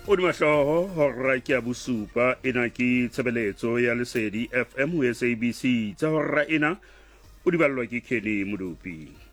O di mahloho hora ke a bosupa ena ke tshebeletso ya Lesedi FM ho SABC tsa hora ena o di ballwa ke Kenny Modupi.